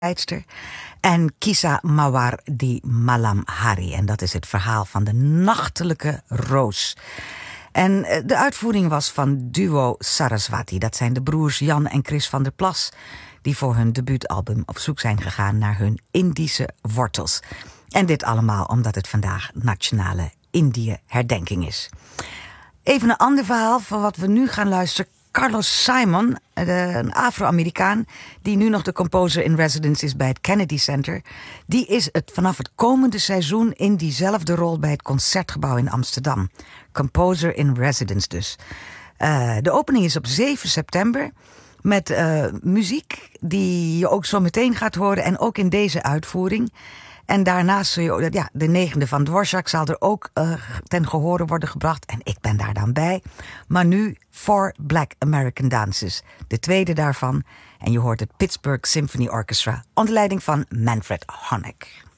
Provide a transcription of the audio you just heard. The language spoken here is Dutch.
en Kisa Mawar di Malam Hari. En dat is het verhaal van de nachtelijke roos. En de uitvoering was van duo Saraswati. Dat zijn de broers Jan en Chris van der Plas, die voor hun debuutalbum op zoek zijn gegaan naar hun Indische wortels. En dit allemaal omdat het vandaag Nationale Indië-herdenking is. Even een ander verhaal van wat we nu gaan luisteren. Carlos Simon, een Afro-Amerikaan die nu nog de composer in residence is bij het Kennedy Center, die is vanaf het komende seizoen in diezelfde rol bij het Concertgebouw in Amsterdam. Composer in residence dus. De opening is op 7 september met muziek die je ook zo meteen gaat horen en ook in deze uitvoering. En daarnaast zul je, de 9e van Dvorak zal er ook ten gehore worden gebracht. En ik ben daar dan bij. Maar nu 4 Black American Dances. De tweede daarvan. En je hoort het Pittsburgh Symphony Orchestra onder leiding van Manfred Honeck.